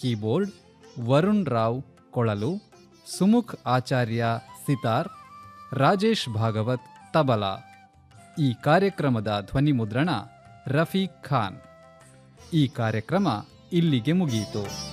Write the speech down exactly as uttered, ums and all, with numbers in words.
Keyboard, Varun Rao ಕೊಳಲು, ಸುಮುಖ್ ಆಚಾರ್ಯ ಸಿತಾರ್, ರಾಜೇಶ್ ಭಾಗವತ್ ತಬಲಾ. ಈ ಕಾರ್ಯಕ್ರಮದ ಧ್ವನಿ ಮುದ್ರಣ ರಫೀಕ್ ಖಾನ್. ಈ ಕಾರ್ಯಕ್ರಮ ಇಲ್ಲಿಗೆ ಮುಗಿಯಿತು.